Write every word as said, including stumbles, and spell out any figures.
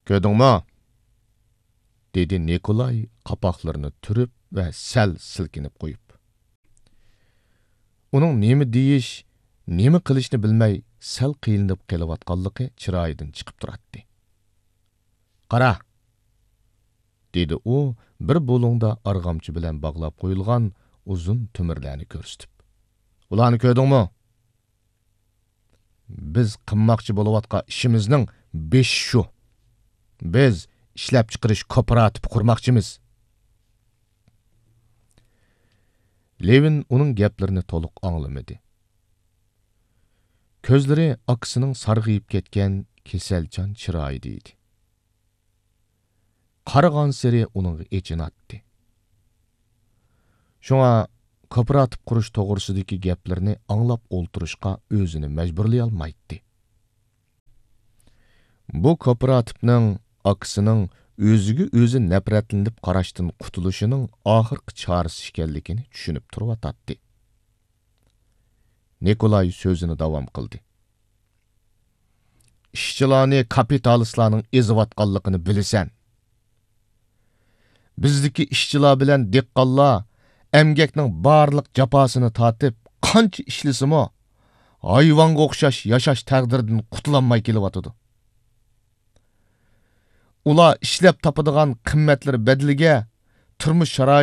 Көдіңмі? Dedi Nikolay qapaqlarını türüp ve sel silkinip qoyup. Onun nemi deyiş, nemi qilishni bilmay sel qiyilinib qelivatqanlıqı chiroyidan chiqib turatdi. Qara, dedi u bir bo'lingda arg'amchi bilan bog'lab qo'yilgan uzun tumirlarni ko'rsatib. Ularni ko'rdingmi? Biz qilmoqchi bo'layotgan ishimizning beshi shu. Biz ishlab chiqarish kooperativi qurmoqchimiz. Levin uning gaplarini to'liq anglamadi. Ko'zlari akisining sarg'ayib ketgan kesalchan chiroyida edi. Qaragan seri uning echinatdi. Shunga kooperativ qurish to'g'risidagi gaplarni anglab o'ltirishga o'zini majburlay olmaydi. Bu kooperativning akisining o'ziga o'zi nafratlanib qarashdan qutulishining oxirgi chorasi ekanligini tushunib turibdi. Nikolay so'zini davom qildi. Ishchilarni kapitalistlarning eziyotganligini bilasan. Bizdagi ishchilar bilan dehqonlar emgakning barliq jafosini tortib, qancha ishlasimi, hayvonga o'xshash yashash taqdiridan qutulanmay kelyotidi. Ular ishlab topadigan qimmatlar badaliga turmush sharoiti